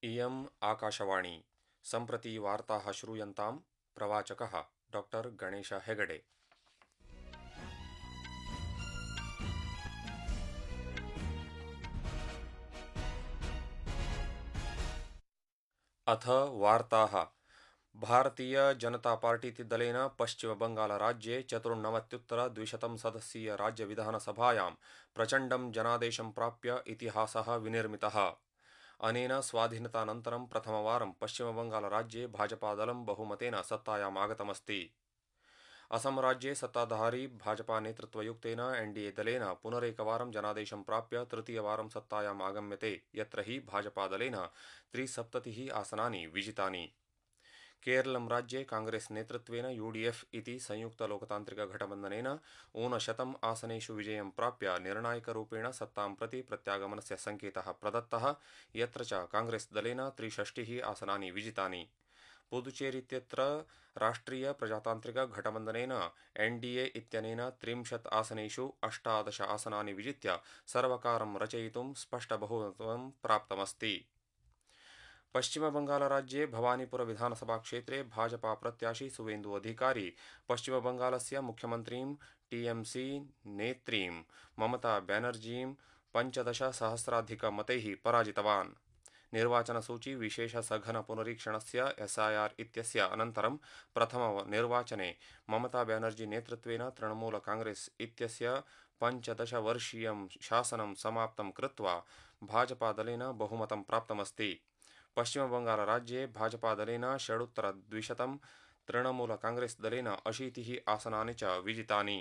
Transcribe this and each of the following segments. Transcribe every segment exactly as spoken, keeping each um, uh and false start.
इयम् आकाशवाणी सम्प्रति वार्ताः श्रूयन्तां प्रवाचकः डॉक्टर गणेश हेगडे। अथ वार्ताः। भारतीय जनता पार्टी दलेन पश्चिम बंगाल राज्ये चतुर्नवत्युत्तर द्विशतं सदस्यीय राज्य विधानसभायां प्रचण्डं जनादेशं प्राप्य इतिहासः विनिर्मितः। अनेन स्वाधीनतानन्तरं प्रथमवारं पश्चिमबंगालराज्ये भाजपादलं बहुमतेन सत्तायाम् आगतमस्ति। असम राज्ये सत्ताधारी भाजपा नेतृत्वयुक्तेन एनडीए दलेन पुनरेकवारं जनादेशं प्राप्य तृतीयवारं सत्तायाम् आगम्यते, यत्र हि भाजपादलेन त्रिसप्ततिः आसनानि विजितानि। केरलं राज्ये कांग्रेस नेतृत्वेन यूडीएफ इति संयुक्तलोकतान्त्रिकगठबन्धनेन ऊनशतम् आसनेषु विजयं प्राप्य निर्णायकरूपेण सत्तां प्रति प्रत्यागमनस्य संकेतः प्रदत्तः, यत्र च कांग्रेस दलेन त्रिषष्टिः आसनानि विजितानि। पुदुचेरी इत्यत्र राष्ट्रिय प्रजातान्त्रिक गठबन्धनेन एनडीए इत्यनेन त्रिंशत् आसनेषु अष्टादश आसनानि विजित्य सर्वकारं रचयितुं स्पष्टबहुमतं प्राप्तमस्ति। पश्चिम बंगाल राज्ये भवानीपुर विधानसभा क्षेत्रे भाजपा प्रत्याशी सुवेन्दु अधिकारी पश्चिम बंगालस्य मुख्यमन्त्रीं टीएमसी नेत्रीं ममता बैनर्जीं पंचदश सहस्राधिकमतैः पराजितवान्। निर्वाचनसूची विशेष सघन पुनरीक्षणस्य एसआईआर इत्यस्य अनन्तरं प्रथमनिर्वाचने ममता बैनर्जी नेतृत्वेन तृणमूल कांग्रेस इत्यस्य पञ्चदशवर्षीयं शासनं समाप्तं कृत्वा भाजपादलेन बहुमतं प्राप्तमस्ति। पश्चिम बंगाल राज्ये भाजपादलेन षडुत्तरद्विशतं, तृणमूल कांग्रेस दलेन अशीतिः आसनानि च विजितानि।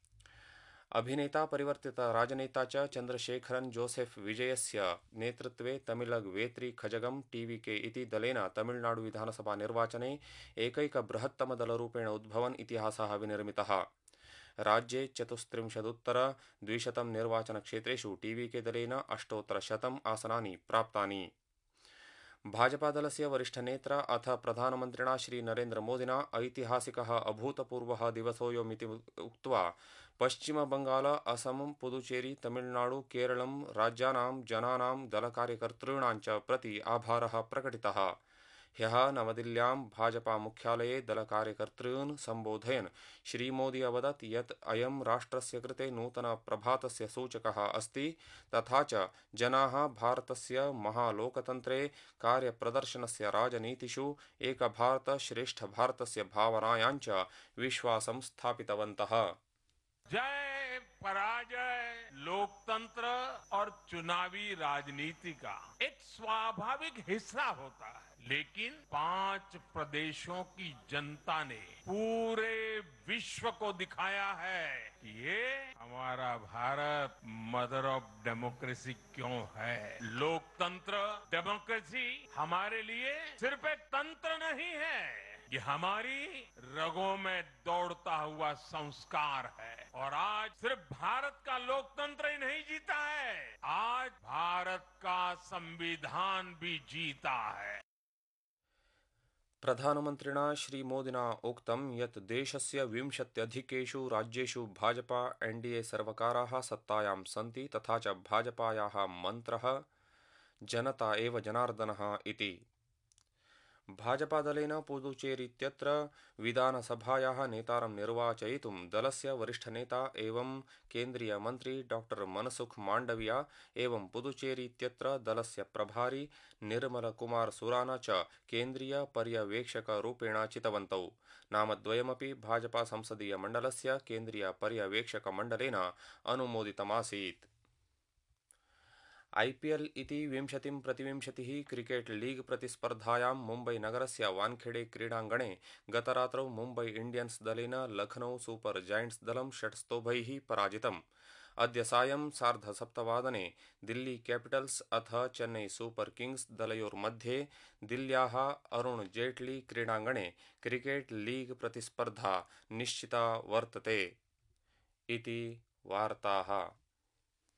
अभिनेता परिवर्तित राजनेता च चंद्रशेखरन जोसेफ विजयस्य नेतृत्वे तमिळग वेत्री खजगम टीवीके इति दलेन तमिळनाडु विधानसभा निर्वाचने एकैक बृहत्तम दलरूपेण उद्भवन् इतिहासः विनिर्मितः। राज्ये चतुस्त्रिंशदुत्तर द्विशतं निर्वाचनक्षेत्रेषु टीवीके दलेन अष्टोत्तरशतम् आसनानि प्राप्तानि। भाजपादलस्य वरिष्ठनेत्रा अथ प्रधानमन्त्रिणा श्री नरेन्द्र मोदिना ऐतिहासिकः अभूतपूर्वः दिवसोऽयमिति उक्त्वा पश्चिम बंगाल, असम, पुदुचेरी, तमिळनाडु, केरलं राज्यानां जनानां दलकार्यकर्तॄणां च प्रति आभारः प्रकटितः। ह्यः नवदिल्ल्यां भाजपा मुख्यालये दलकार्यकर्तॄन् सम्बोधयन् श्रीमोदी अवदत् यत् अयं राष्ट्रस्य कृते नूतन प्रभातस्य सूचकः अस्ति, तथा च जनाः भारतस्य महालोकतन्त्रे कार्यप्रदर्शनस्य राजनीतिषु एक भारत श्रेष्ठ भारतस्य भावनायां च विश्वासं स्थापितवन्तः। जय पराजय लोकतंत्र और चुनावी राजनीति का एक स्वाभाविक हिस्सा होता है, लेकिन पांच प्रदेशों की जनता ने पूरे विश्व को दिखाया है कि ये हमारा भारत मदर ऑफ डेमोक्रेसी क्यों है। लोकतंत्र, डेमोक्रेसी हमारे लिए सिर्फ एक तंत्र नहीं है, ये हमारी रगों में दौड़ता हुआ संस्कार है। और आज सिर्फ भारत का लोकतंत्र ही नहीं जीता है, आज भारत का संविधान भी जीता है। प्रधानमन्त्रिणा श्रीमोदिना उक्तं यत् देशस्य विंशत्यधिकेषु राज्येषु भाजपा एनडीए सर्वकाराः सत्तायां सन्ति, तथा च भाजपायाः मन्त्रः जनता एव जनार्दनः इति। भाजपादलेन पुदुचेरी इत्यत्र विधानसभायाः नेतारं निर्वाचयितुं दलस्य वरिष्ठनेता एवं केन्द्रीयमन्त्री डॉक्टर मनसुख माण्डविया एवं पुदुचेरी इत्यत्र दलस्य प्रभारी निर्मल कुमार सुराना च केन्द्रीय पर्यवेक्षकरूपेण चितवन्तौ। नामद्वयमपि भाजपा संसदीय मण्डलस्य केन्द्रीय पर्यवेक्षकमण्डलेन अनुमोदितमासीत्। आईपीएल इति विंशतिं प्रतिविंशतिः क्रिकेट लीग प्रतिस्पर्धायां मुम्बई नगरस्य वानखेड़े क्रीडाङ्गणे गतरात्रौ मुम्बई इंडियन्स दलेन लखनऊ सुपर जायंट्स दलं षट्स्तोभैः पराजितम्। अद्य सायं सार्धसप्तवादने दिल्ली कैपिटल्स अथ चेन्नई सुपर किंग्स दलयोर्मध्ये दिल्ल्याः अरुण जेटली क्रीडाङ्गणे क्रिकेट लीग प्रतिस्पर्धा निश्चिता वर्तते इति वार्ताः।